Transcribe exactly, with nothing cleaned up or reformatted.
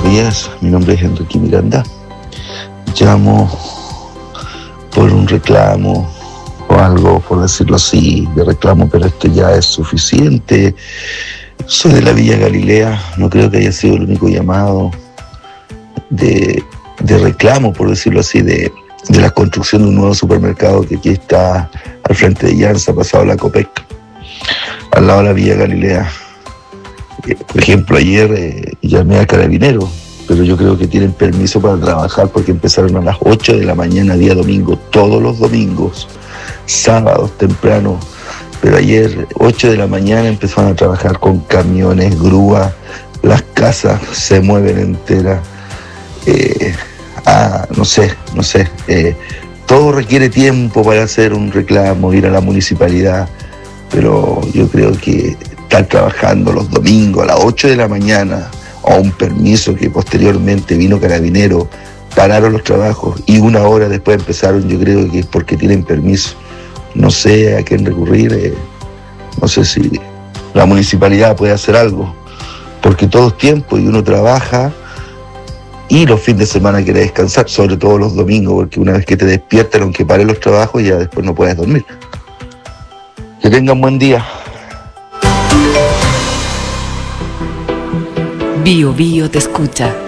buenos días. Mi nombre es Enrique Miranda. Llamo por un reclamo o algo, por decirlo así, de reclamo, pero esto ya es suficiente. Soy de la Villa Galilea, no creo que haya sido el único llamado de, de reclamo, por decirlo así, de, de la construcción de un nuevo supermercado que aquí está al frente de Llanza, pasado la Copec, al lado de la Villa Galilea. Por ejemplo, ayer eh, llamé a Carabineros, pero yo creo que tienen permiso para trabajar porque empezaron a las ocho de la mañana, día domingo, todos los domingos, sábados temprano. Pero ayer, ocho de la mañana, empezaron a trabajar con camiones, grúas, las casas se mueven enteras. Eh, ah, no sé, no sé. Eh, todo requiere tiempo para hacer un reclamo, ir a la municipalidad, pero yo creo que estar trabajando los domingos a las ocho de la mañana, o un permiso que posteriormente vino Carabinero, pararon los trabajos y una hora después empezaron, yo creo que es porque tienen permiso. No sé a quién recurrir, eh, no sé si la municipalidad puede hacer algo, porque todo es tiempo y uno trabaja y los fines de semana quiere descansar, sobre todo los domingos, porque una vez que te despiertan, aunque paren los trabajos, ya después no puedes dormir. Que tengan buen día. Bio Bio te escucha.